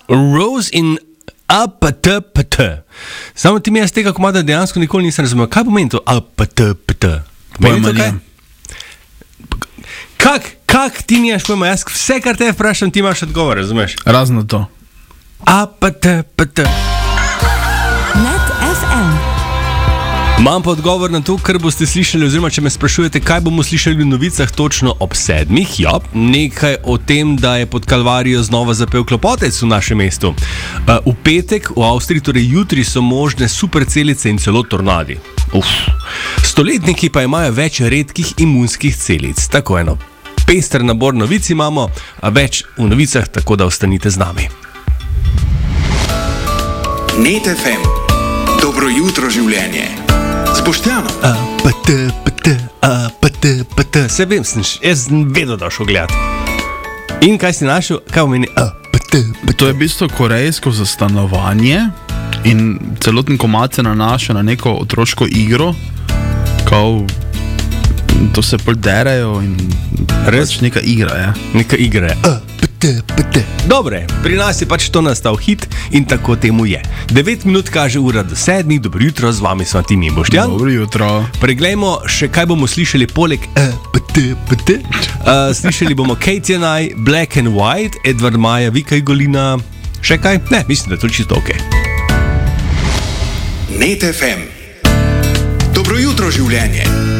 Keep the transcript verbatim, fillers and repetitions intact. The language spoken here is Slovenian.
Rose in A P T P T. Samo ti mi jaz tega komada dejansko nikoli nisem razumel. Kaj pomeni to A P T P T? Pomeni to kaj? Kak, kak ti nimaš pojma? Jaz vse, kar te vprašam, ti imaš odgovor, razumeš? Razno to. A P T P T. Net F M. Imam pa odgovor na to, kar boste slišali, oziroma če me sprašujete, kaj bomo slišali v novicah točno ob sedmih. Ja, nekaj o tem, da je pod Kalvarijo znova zapel klopotec v našem mestu. Uh, v petek v Avstriji, torej jutri, so možne supercelice in celo tornadi. Uf. Stoletniki pa imajo več redkih imunskih celic. Tako eno pester nabor novic imamo, a več v novicah, tako da ostanite z nami. Net F M. Dobro jutro življenje. Z Boštjanom. A P T P T, A P T P T. Se vem, sem, jaz sem vedno došel gledat. In kaj si našel? Kaj pomeni A P T P T? To je v bistvu korejsko za stanovanje in celoten komad se nanaša na neko otroško igro, kao to se pol derajo in res neka igra je. Neka igra je. A P T P T. Dobre, pri nas je pač to nastal hit in tako temu je. devet minut kaže ura do sedmih, dobro jutro, z vami smo Timi in Boštjan. Dobro jutro. Preglejmo še, kaj bomo slišali poleg A P T P T. Uh, slišali bomo Katy and I, Black and White, Edvard Maja, Vika Igolina. Še kaj? Ne, mislim, da je to čisto ok. Net F M. Dobro jutro življenje.